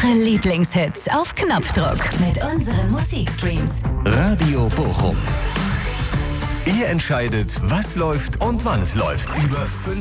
Eure Lieblingshits auf Knopfdruck mit unseren Musikstreams. Radio Bochum. Ihr entscheidet, was läuft und wann es läuft. Über